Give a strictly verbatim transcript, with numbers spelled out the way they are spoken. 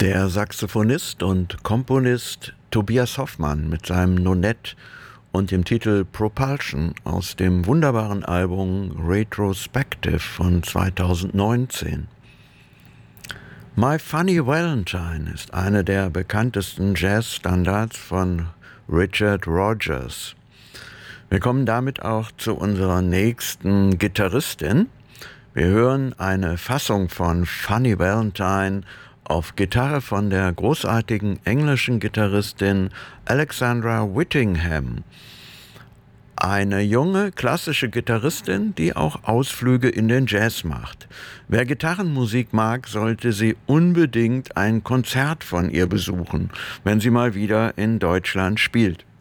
Der Saxophonist und Komponist Tobias Hoffmann mit seinem Nonett und dem Titel Propulsion aus dem wunderbaren Album Retrospective von zweitausendneunzehn. My Funny Valentine ist eine der bekanntesten Jazzstandards von Richard Rodgers. Wir kommen damit auch zu unserer nächsten Gitarristin. Wir hören eine Fassung von Funny Valentine auf Gitarre von der großartigen englischen Gitarristin Alexandra Whittingham. Eine junge, klassische Gitarristin, die auch Ausflüge in den Jazz macht. Wer Gitarrenmusik mag, sollte sie unbedingt ein Konzert von ihr besuchen, wenn sie mal wieder in Deutschland spielt.